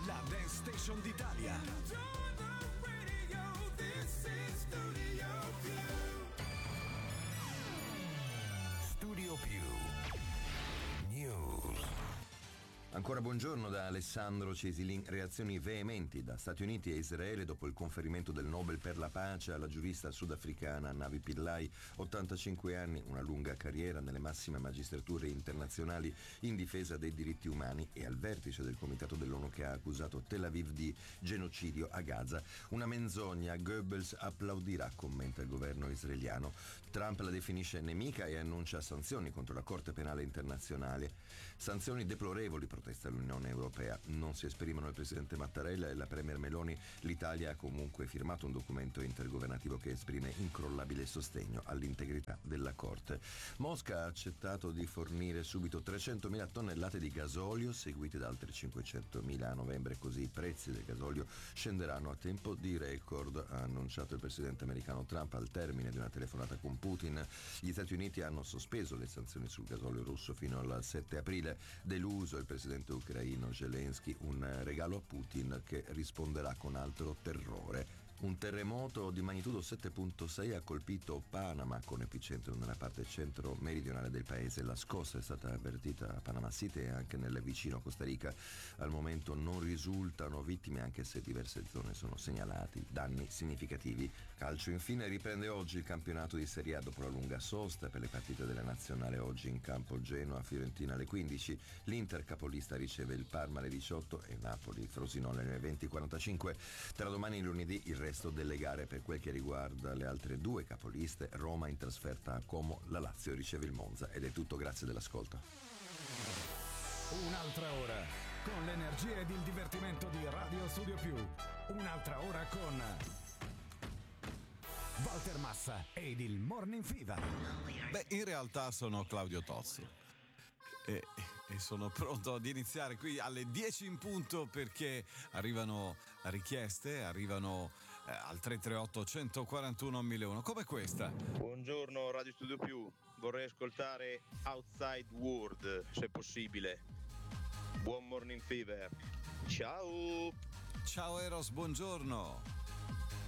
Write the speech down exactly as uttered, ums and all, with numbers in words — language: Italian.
la Dance Station d'Italia. Studio Più News. Ancora buongiorno da Alessandro Cesilin. Reazioni veementi da Stati Uniti e Israele dopo il conferimento del Nobel per la pace alla giurista sudafricana Navi Pillay, ottantacinque anni, una lunga carriera nelle massime magistrature internazionali in difesa dei diritti umani e al vertice del comitato dell'ONU che ha accusato Tel Aviv di genocidio a Gaza. Una menzogna, Goebbels applaudirà, commenta il governo israeliano. Trump la definisce nemica e annuncia sanzioni contro la Corte Penale Internazionale. Sanzioni deplorevoli, protesta l'Unione Europea. Non si esprimono il presidente Mattarella e la premier Meloni. L'Italia ha comunque firmato un documento intergovernativo che esprime incrollabile sostegno all'integrità della Corte. Mosca ha accettato di fornire subito trecentomila tonnellate di gasolio, seguite da altre cinquecentomila a novembre, così i prezzi del gasolio scenderanno a tempo di record, ha annunciato il presidente americano Trump al termine di una telefonata con Putin. Gli Stati Uniti hanno sospeso le sanzioni sul gasolio russo fino al sette aprile. Deluso il presidente ucraino Zelensky, un regalo a Putin che risponderà con altro terrore. Un terremoto di magnitudo sette virgola sei ha colpito Panama, con epicentro nella parte centro-meridionale del paese. La scossa è stata avvertita a Panama City e anche nel vicino Costa Rica. Al momento non risultano vittime, anche se diverse zone sono segnalati danni significativi. Calcio infine, riprende oggi il campionato di Serie A dopo la lunga sosta per le partite della nazionale. Oggi in campo Genoa-Fiorentina alle quindici, l'Inter capolista riceve il Parma alle diciotto e Napoli-Frosinone alle venti e quarantacinque. Tra domani e lunedì il resto delle gare. Per quel che riguarda le altre due capoliste, Roma in trasferta a Como, la Lazio riceve il Monza. Ed è tutto, grazie dell'ascolto. Un'altra ora con l'energia ed il divertimento di Radio Studio Più. Un'altra ora con Walter Massa ed il Morning Fever. Beh, in realtà sono Claudio Tozzi e, e sono pronto ad iniziare qui alle dieci in punto, perché arrivano richieste, arrivano eh, al tre tre otto uno quattro uno mille uno, come questa. Buongiorno Radio Studio Più, vorrei ascoltare Outside World se possibile. Buon Morning Fever, ciao. Ciao Eros, buongiorno.